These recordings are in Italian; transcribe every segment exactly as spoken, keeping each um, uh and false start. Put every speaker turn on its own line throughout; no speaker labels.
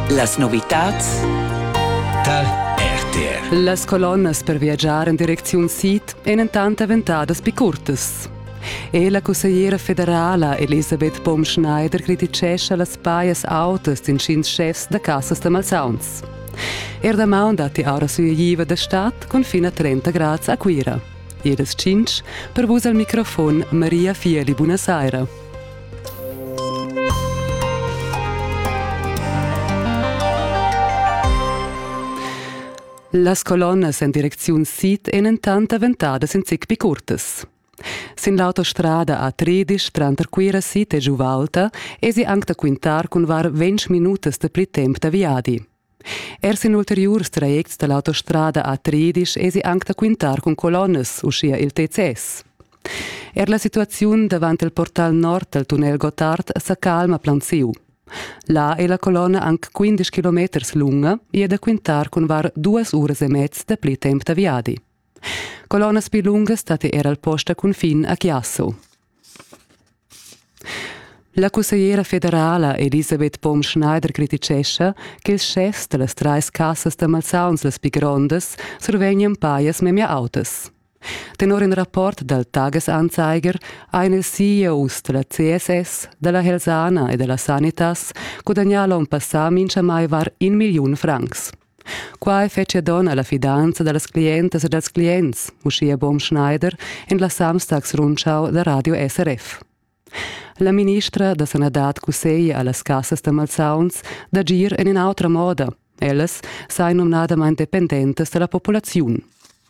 Las novitats
dal R T R.
Las colonnas per viaggiare in direzione Sud sono tanto avventadas più cortas. E la consigliera federale Elisabeth Baum-Schneider criticesce le spaias autas in cins chefs da Cassas de Malsauns. Er domanda ti ora sua giva da stat con fino a trenta gradi a quira. Jedes cinc per vos al microfono Maria Fieli Buonasera. Las colonnas in direzione Sud sono tanto avventadas in zic più cortas. Sin l'autostrada A tredici tra Anterquera Sud e Giuvalta e si anche da quintar con var venti minuti da più tempo da viadi. Er sin ulteriors trajects dell'autostrada A tredici e si anche da quintar con colonnas, uscia il T C S. Er la situazione davanti il portal nord del tunnel Gotthard sa calma plansiu. Là è la colonna anche quindici chilometri lunga e da quintar con var due ore e mezza da più tempo da viadi. Colonnas più lunghe state era al posto confin a Chiasso. La consigliera federale Elisabeth Baum-Schneider criticesce che il chef delle tre cassas de Malsauns les più grandes survegnan paias memia autas. Tenor in rapport dal Tagesanzeiger ein il C E O della C S S, della Helsana e della Sanitas guadagnalo un passà mince mai var in milione francs. Quai fece donna la fidanza delle clientes e dels clients, uscia Baum-Schneider in la Samstagsrundschau da Radio S R F. La ministra da Sanadat cusseia alle cassas de Malsauns da gir in un'altra moda. Elles sai nominadamente dependentes della popolazione.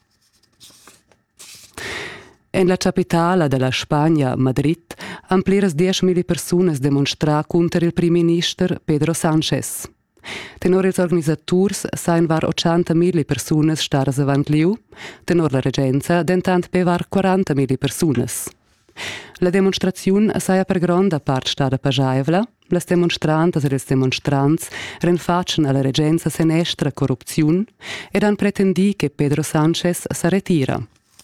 In la capitale della Spagna, Madrid, ampliras diecimila persone demonstrar contro il primo ministro Pedro Sánchez. Tenor ils organisaturs sain var ottantamila persone staras avant liu, tenor la regenza dentant pe var quarantamila persone. La demonstrazione saia per grande parte stata pagiaevla, las demonstrantes e les demonstrants renfaccian alla regenza senestra corrupzione ed han pretendi che Pedro Sánchez sa retira.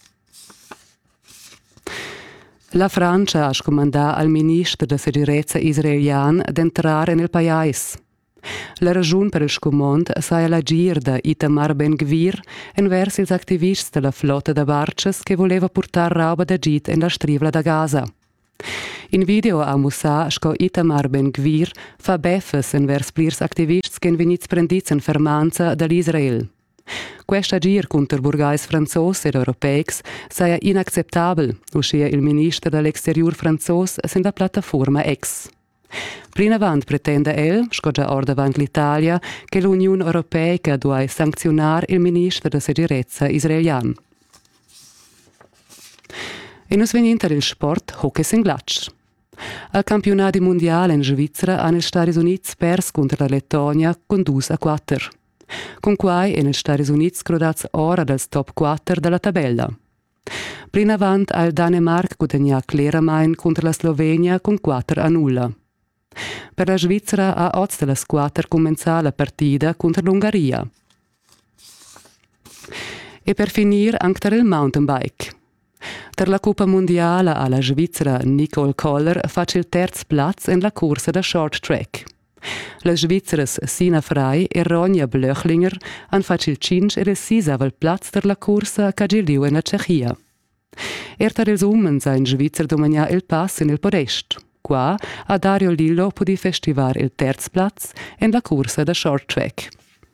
La Francia ha scomandato al ministro della sicurezza israeliano di entrare nel paese. La ragione per il scomand è la gir da Itamar Ben-Gvir verso gli attivisti della flotta da barces che voleva portare roba da Git in la strivla da Gaza. In video a Musa sco Itamar Ben-Gvir fa beffes verso plirs attivisti che venits prendits in fermanza dall'Israel. Questa gir contro burgais franzos ed europeics sia inacceptabile, uscia il ministro dell'exterior franzos sin la piattaforma X. Prima avant pretende el, sco già or davant l'Italia, che l'Unione Europea doveva sanzionare il ministro della sicurezza israeliano. E nos veninter il sport hockey singlatsch. Al campionato mondiale in Svizzera hanno gli Stati Uniti pers contro la Lettonia con due a quattro. Con quai in gli Stati Uniti scrodats ora dal top quattro della tabella. Prima avant al Danemark guadagna claramente contro la Slovenia con quattro a null. Per la Svizzera ha oz della squadra cominciata la partita contro l'Ungheria. E per finire anche il mountain bike. Per la Coppa Mondiale alla Svizzera Nicole Koller fa il terzo piazzo in la corsa da short track. Le Svizzeres Sina Frey e Ronja Blöchlinger hanno fatto il cinque e il seiesimo piazzo per la corsa a Cagiliu in la Cechia. E per il uomini in Svizzera domania il passo in il podest. Qua a Dario Lillo può festivare il terzo piazzo in la corsa da short track.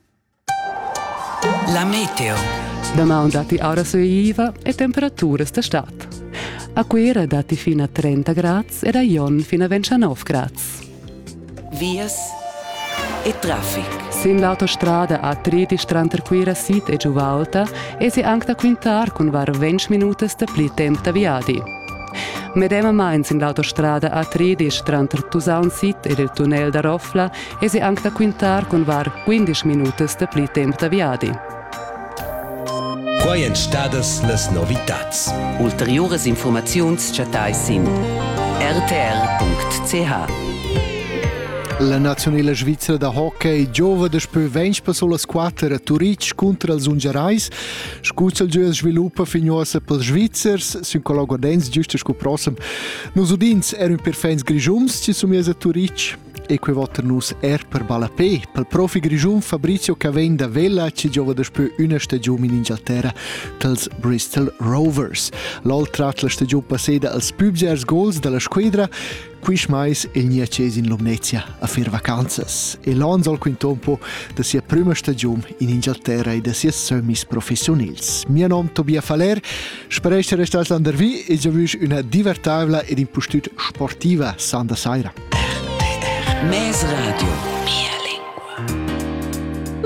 La meteo.
Domani dati ora su Iva e temperature sta stat. A Quera dati fino a trenta gradi e a Ion fino a ventinove gradi.
Vias e traffic.
Sin l'autostrada A tredici tra Anterquera Sud e Giuvalta e si anche da quintar con var venti minuti da più tempo da viadi. Medema Mainz in l'autostrada A tredici tra Antertusaun Sud e il tunnel da Rofla e si anche da quintar con var quindici minuti da più tempo da viadi.
Quai en stadas las novitats.
Ulteriores informazions chatai sin r t r punct c h.
La nazionale svizzera da hockey giova despö venti personas quattro a Turic contra els Ungerais. Scuccia il gioco sviluppa finosa per Svizzers, sin collogo dens giusto sco prossem. Nos udins erano per fans grigiums ci sumiesa a Turic. e que voter nus er per Balapé, pel profi grigiun Fabrizio Caven da Vella, ci giova despö una stagione in Inghilterra tals Bristol Rovers. L'altra la stagione passata als pubgers goals della squadra, qui mais il niacesi in Lumnezia a fer vacanzas. E l'ans al quintompo da sia prima stagione in Inghilterra e da sia semis professionils. Mio nome Tobia Faller, spereste restas l'andervi e già vus una divertavla ed impostut sportiva sanda saira.
Mes Radio. Mia lingua.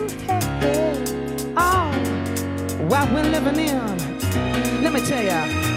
Oh, what we're living in. Let me tell ya.